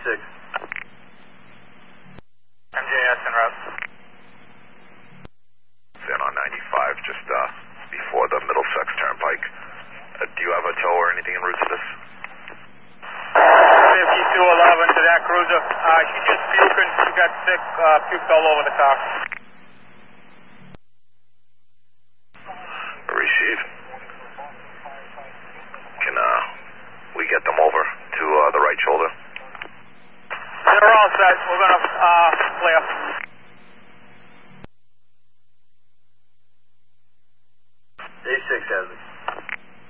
6. MJS en route. San on 95, just before the Middlesex Turnpike. Do you have a tow or anything en route to this? 5211 to that cruiser. She just puking. She got sick, puked all over the car. Receive. Can we get them over to the right shoulder? They're all set. We're going to clear.